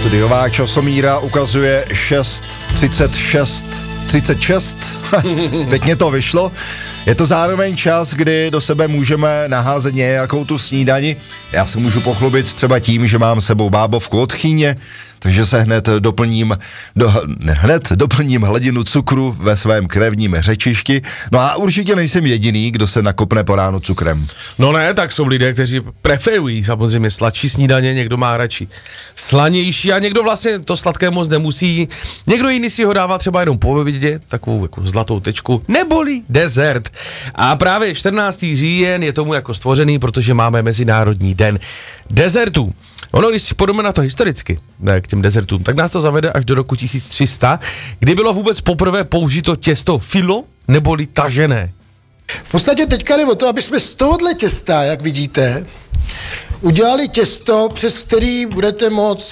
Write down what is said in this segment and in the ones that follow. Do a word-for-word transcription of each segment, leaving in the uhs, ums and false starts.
Studiová časomíra ukazuje šest třicet šest třicet šest. Teď mě to vyšlo. Je to zároveň čas, kdy do sebe můžeme naházet nějakou tu snídani. Já se můžu pochlubit třeba tím, že mám sebou bábovku od chýně, takže se hned doplním, do, ne, hned doplním hladinu cukru ve svém krevním řečišti. No a určitě nejsem jediný, kdo se nakopne po ránu cukrem. No ne, tak jsou lidé, kteří preferují samozřejmě sladší snídaně, někdo má radši slanější a někdo vlastně to sladké moc nemusí. Někdo jiný si ho dává třeba jenom po obědě, takovou jako zlatou tečku, neboli dezert. A právě čtrnáctého října je tomu jako stvořený, protože máme Mezinárodní den dezertů. Ono, když si podobně na to historicky, ne, k těm dezertům, tak nás to zavede až do roku tisíc tři sta, kdy bylo vůbec poprvé použito těsto filo neboli tažené. V podstatě teďka jde o to, aby jsme z tohohle těsta, jak vidíte, udělali těsto, přes který budete moct,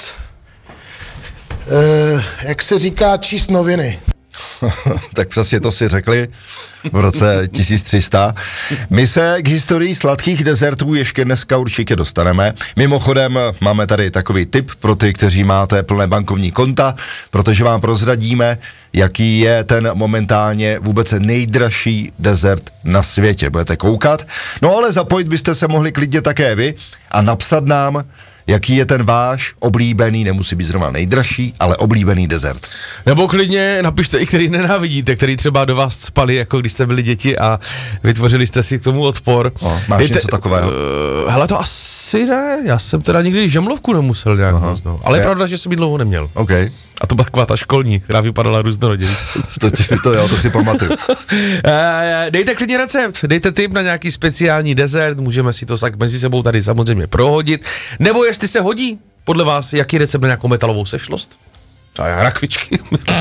eh, jak se říká, číst noviny. Tak přesně to si řekli v roce tisíc tři sta. My se k historii sladkých dezertů ještě dneska určitě dostaneme. Mimochodem máme tady takový tip pro ty, kteří máte plné bankovní konta, protože vám prozradíme, jaký je ten momentálně vůbec nejdražší dezert na světě. Budete koukat. No ale zapojit byste se mohli klidně také vy a napsat nám, jaký je ten váš oblíbený, nemusí být zrovna nejdražší, ale oblíbený dezert. Nebo klidně napište i, který nenávidíte, který třeba do vás spali, jako když jste byli děti a vytvořili jste si k tomu odpor. No, máš Dejte, něco takového? Uh, hele, to asi ne, já jsem teda nikdy žemlovku nemusel nějak moc, no. Ale je pravda, že jsem ji dlouho neměl. OK. A to byla taková ta školní, která vypadala různorodě. to, to jo, to si pamatuju. Dejte klidně recept, dejte tip na nějaký speciální dezert, můžeme si to tak mezi sebou tady samozřejmě prohodit. Nebo jestli se hodí, podle vás, jaký recept na nějakou metalovou sešlost? A já rakvičky.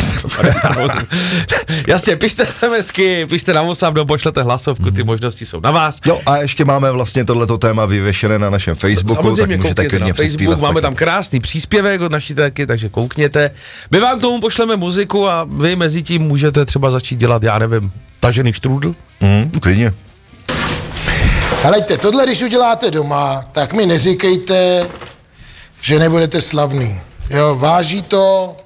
Jasně, pište SMSky, pište na WhatsApp, nebo pošlete hlasovku, ty možnosti jsou na vás. Jo, a ještě máme vlastně tohleto téma vyvěšené na našem Facebooku, samozřejmě, tak můžete klidně Facebook, máme tam krásný příspěvek od naší taky, takže koukněte. My vám k tomu pošleme muziku a vy mezi tím můžete třeba začít dělat, já nevím, tažený štrůdl. Mhm, klidně. Helejte, tohle, když uděláte doma, tak mi neříkejte, že nebudete slavný. Jo, váží to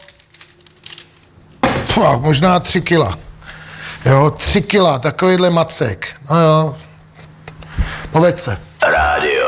pff, možná tři kila. Jo, tři kila, takovýhle macek. No jo, povedz se.